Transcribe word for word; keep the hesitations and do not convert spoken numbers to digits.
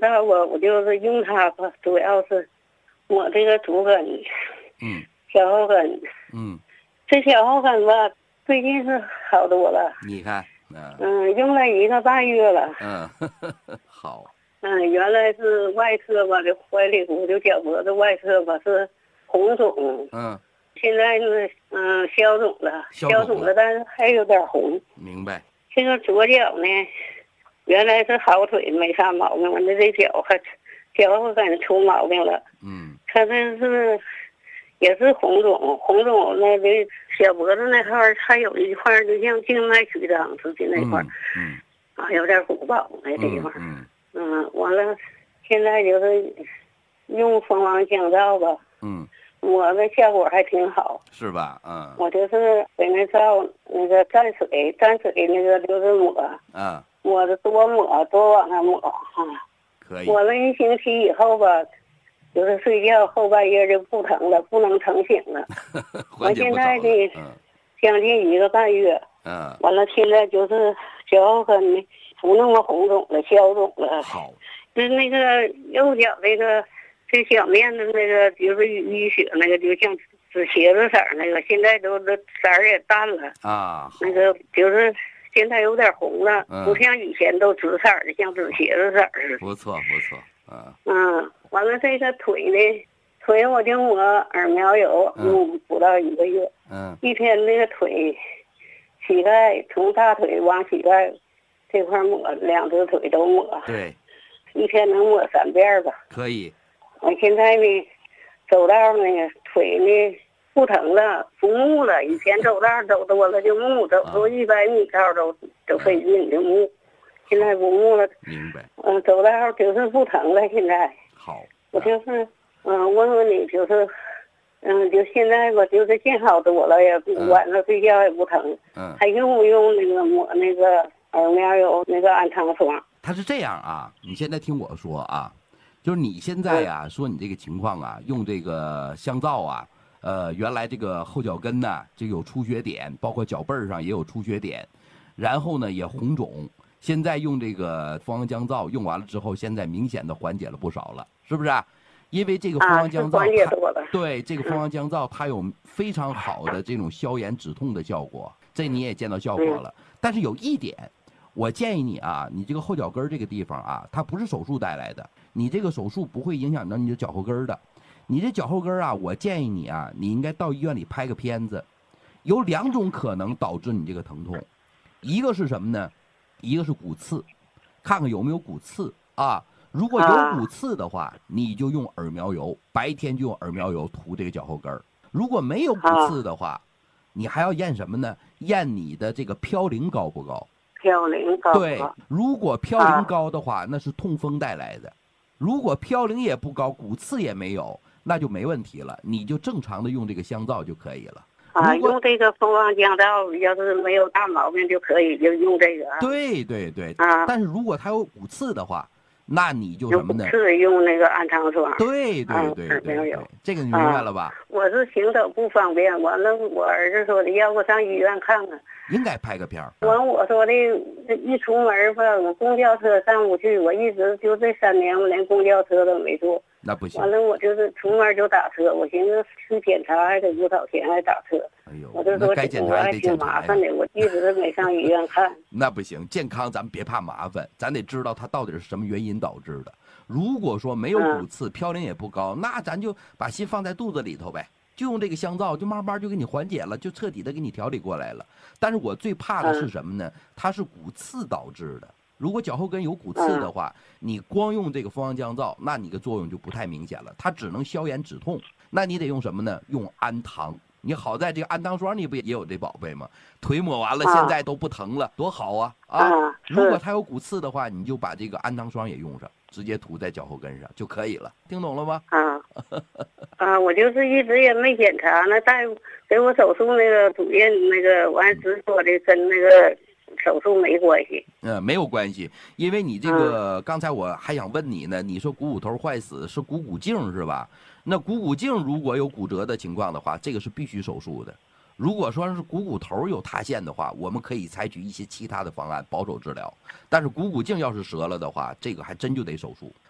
皂吧，我就是用它吧，主要是抹这个足跟， 嗯， 小后跟， 嗯， 这小后跟吧，最近是好多了。 你看，嗯， 嗯，用了一个半月了。 嗯，好。 嗯，原来是外侧吧，这怀里骨就脚脖子外侧吧是红肿。 嗯， 现在是嗯消肿了， 消肿了消肿了，但是还有点红。 明白。 这个左脚呢，原来是好腿没啥毛病，完了这脚还脚后跟出毛病了。 嗯， 它这是也是红肿，红肿那这小脖子那块儿还有一块儿就像静脉曲张似的那块儿， 嗯啊有点鼓包那地方。 嗯嗯，完了，现在就是用蜂王降皂吧， 嗯， 抹的效果还挺好。 是吧？嗯， 我就是给那皂那个蘸水，蘸水那个就是抹， 啊， 抹的多抹多往上抹啊。 可以。 抹了一星期以后吧，就是睡觉后半夜就不疼了，不能疼醒了。我缓解不少现在了。 的嗯将近一个半月， 嗯， 完了现在就是脚后跟呢不那么红肿了，消肿了。 好。 就是那个右脚那个这小面的那个就是淤血那个，就像紫茄子色儿那个，现在都都色儿也淡了啊。 那个就是现在有点红了， 嗯、 不像以前都紫色儿的，像紫茄子色儿似的。 不错不错。嗯嗯，完了这个腿呢，腿我就抹耳苗油，用不到一个月。 嗯， 一天那个腿，膝盖从大腿往膝盖这块抹，两只腿都抹。 对。 一天能抹三遍吧？ 可以。 我现在呢，走道那个腿呢不疼了，不木了。以前走道走多了就木，走出一百米道都都费劲就木，现在不木了。 明白。 嗯，走道就是不疼了。现在好， 我就是嗯问问你，就是嗯就现在吧，就是见好多了，也晚上睡觉也不疼。 嗯， 还用不用那个抹那个耳苗油那个安糖霜？ 他是这样啊，你现在听我说啊，就是你现在呀、啊、说你这个情况啊，用这个香皂啊，呃，原来这个后脚跟呢就有出血点，包括脚背上也有出血点，然后呢也红肿，现在用这个蜂王降皂用完了之后，现在明显的缓解了不少了，是不是、啊？因为这个蜂王降皂、 啊、 它对这个蜂王降皂它有非常好的这种消炎止痛的效果，这你也见到效果了。但是有一点，我建议你啊，你这个后脚跟这个地方啊，它不是手术带来的，你这个手术不会影响到你的脚后跟的。你这脚后跟啊，我建议你啊，你应该到医院里拍个片子。有两种可能导致你这个疼痛，一个是什么呢？一个是骨刺，看看有没有骨刺啊。如果有骨刺的话，你就用耳苗油，白天就用耳苗油涂这个脚后跟。如果没有骨刺的话，你还要验什么呢？验你的这个嘌呤高不高？ 嘌呤高。 对，如果嘌呤高的话，那是痛风带来的；如果嘌呤也不高，骨刺也没有，那就没问题了，你就正常的用这个香皂就可以了。 啊，用这个蜂王降皂，要是没有大毛病就可以就用这个。 对对对。 啊， 但是如果它有骨刺的话，那你就什么呢？ 是用那个安糖霜。 对对对对对，这个你明白了吧？ 啊、我是行走不方便，完了我儿子说的要不上医院看看。 应该拍个片儿。 完我说的，一出门吧，我公交车上不去，我一直就这三年我连公交车都没坐。 那不行。 完了我就是出门就打车，我寻思去检查还得不少钱，还打车。 哎呦， 我就说该检查还挺麻烦的，我一直没上医院看。 那不行，健康咱们别怕麻烦，咱得知道它到底是什么原因导致的。如果说没有骨刺，嘌呤也不高，那咱就把心放在肚子里头呗，就用这个香皂，就慢慢就给你缓解了，就彻底的给你调理过来了。但是我最怕的是什么呢？它是骨刺导致的。如果脚后跟有骨刺的话，你光用这个蜂王降皂，那你的作用就不太明显了，它只能消炎止痛。那你得用什么呢？用氨糖。你好在这个氨糖霜，你不也有这宝贝吗？腿抹完了，现在都不疼了，多好啊！啊，如果它有骨刺的话，你就把这个氨糖霜也用上，直接涂在脚后跟上就可以了。听懂了吗？ 啊啊，我就是一直也没检查，那大夫给我手术那个主任那个完直说的跟那个手术没关系。 嗯，没有关系，因为你这个、嗯、刚才我还想问你呢，你说股骨头坏死是股骨颈是吧？那股骨颈如果有骨折的情况的话，这个是必须手术的。如果说是股骨头有塌陷的话，我们可以采取一些其他的方案保守治疗。但是股骨颈要是折了的话，这个还真就得手术。